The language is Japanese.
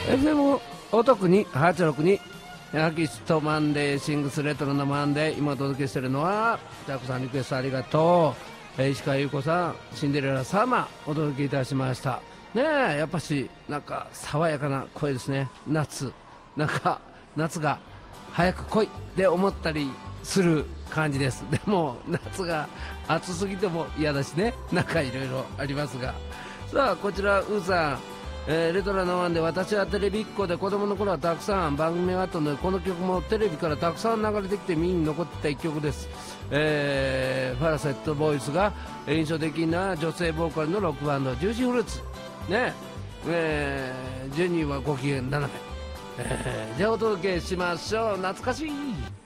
FM お得に862アキストマンデーシングスレトロなマンデー、今お届けしているのはたくさんリクエストありがとう、石川優子さん、シンデレラサマーお届けいたしましたね。えやっぱしなんか爽やかな声ですね。夏なんか夏が早く来いって思ったりする感じです。でも夏が暑すぎても嫌だしね、なんかいろいろありますが、さあこちらウーさん、レトロなワンで私はテレビっ子で子供の頃はたくさん番組があったので、この曲もテレビからたくさん流れてきて耳に残ってた一曲です。ファラセットボイスが印象的な女性ボーカルのロックバンドジューシーフルーツね、ジェニーはご機嫌斜め、じゃあお届けしましょう。懐かしい